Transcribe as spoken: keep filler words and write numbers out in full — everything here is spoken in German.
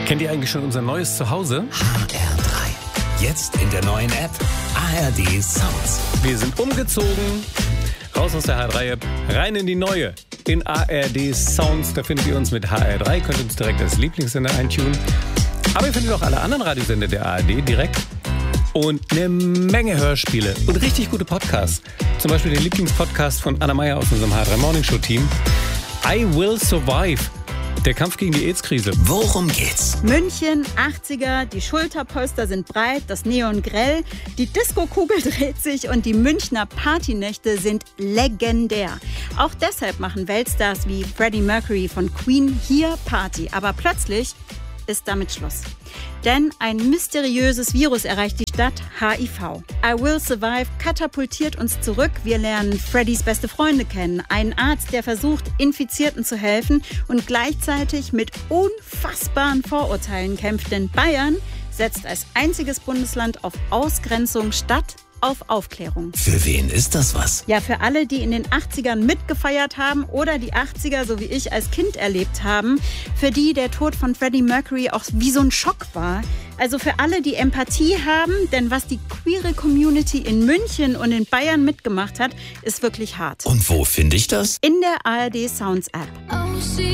Kennt ihr eigentlich schon unser neues Zuhause? H R drei. Jetzt in der neuen App A R D Sounds. Wir sind umgezogen. Raus aus der H R drei App, rein in die neue. In A R D Sounds, da findet ihr uns mit H R drei. Könnt uns direkt als Lieblingssender eintunen. Aber ihr findet auch alle anderen Radiosender der A R D direkt. Und eine Menge Hörspiele und richtig gute Podcasts. Zum Beispiel den Lieblingspodcast von Anna Meyer aus unserem H drei Morning Show Team. I Will Survive. Der Kampf gegen die AIDS-Krise. Worum geht's? München, achtziger, die Schulterpolster sind breit, das Neon grell, die Disco-Kugel dreht sich und die Münchner Partynächte sind legendär. Auch deshalb machen Weltstars wie Freddie Mercury von Queen hier Party. Aber plötzlich ist damit Schluss. Denn ein mysteriöses Virus erreicht die Stadt, H I V. I Will Survive katapultiert uns zurück. Wir lernen Freddys beste Freunde kennen. Einen Arzt, der versucht, Infizierten zu helfen und gleichzeitig mit unfassbaren Vorurteilen kämpft. Denn Bayern setzt als einziges Bundesland auf Ausgrenzung statt auf Aufklärung. Für wen ist das was? Ja, für alle, die in den achtzigern mitgefeiert haben oder die achtziger, so wie ich, als Kind erlebt haben. Für die der Tod von Freddie Mercury auch wie so ein Schock war. Also für alle, die Empathie haben, denn was die queere Community in München und in Bayern mitgemacht hat, ist wirklich hart. Und wo finde ich das? In der A R D Sounds App.